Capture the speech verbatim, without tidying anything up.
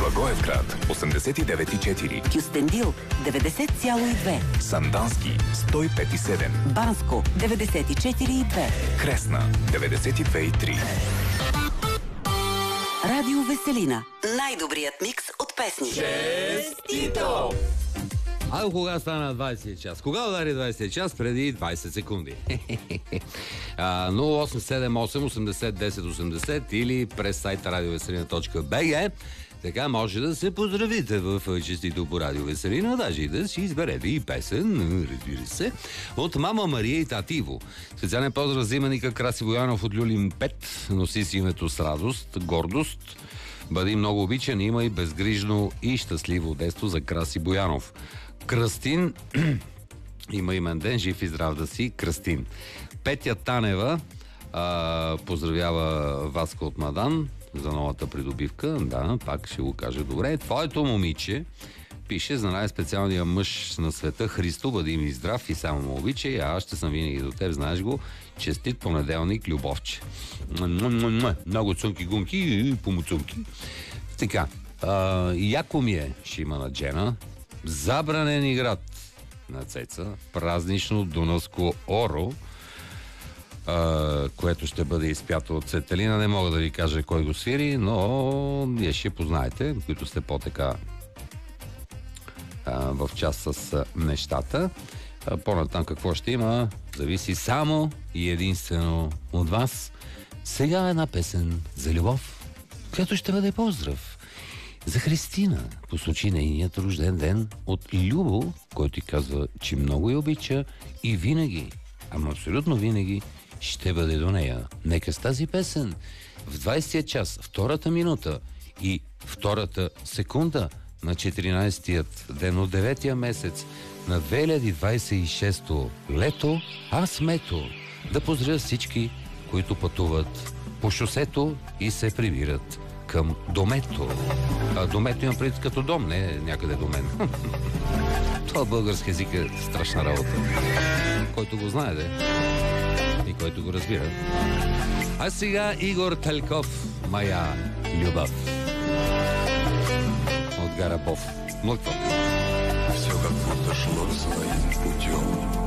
Благоевград осемдесет и девет и четири, Кюстендил деветдесет цяло и две, Сандански сто и пет и седем, Банско деветдесет и четири и две, Кресна деветдесет и две и три. Радио Веселина. Най-добрият микс от песни. Честито! А кога стана двайсет час? Кога удари двайсет час? Преди двайсет секунди. нула осем седем осем осемдесет десет осемдесет или през сайта радио веселина точка би джи. Така може да се поздравите в честито по Радио Веселина, даже и да си изберете и песен, разбира се, от мама Мария и тати Иво. Специален поздрав за именика Краси Боянов от Люлин пет. Носи си името с радост, гордост. Бъди много обичан, има и безгрижно и щастливо детство за Краси Боянов. Кръстин има имен ден, жив и здрав да си, Кръстин. Петя Танева а, поздравява Васка от Мадан за новата придобивка. Да, пак ще го кажа добре. Твоето момиче пише за най-специалния мъж на света Христо, бъди ми здрав и само му обичай, а аз ще съм винаги до теб, знаеш го. Честит понеделник, Любовче. Много цунки-гунки и помуцунки. Така, а, яко ми е, ще има на Джена. Забранен играт на Цеца, празнично дунавско оро, Uh, което ще бъде изпято от Цетелина. Не мога да ви кажа кой го свири, но вие ще познаете, които сте по-така uh, в част с uh, нещата. Uh, по-натам какво ще има, зависи само и единствено от вас. Сега една песен за любов, която ще бъде поздрав за Христина, по случай нейният рожден ден от Любо, който ти казва, че много я обича и винаги, ама абсолютно винаги, ще бъде до нея. Нека с тази песен в двайсетия час, втората минута и втората секунда на четиринайсетият ден от деветия месец на две хиляди двайсет и шесто лето, аз мето да поздравя всички, които пътуват по шосето и се прибират към домето. А, домето имам предвид като дом, не някъде до мен. Това български език е страшна работа. Който го знае, де. И който го разбира. А сега Игор Тальков, моя любов. От Гарабов. Млъква. Все как будто шло своим путем.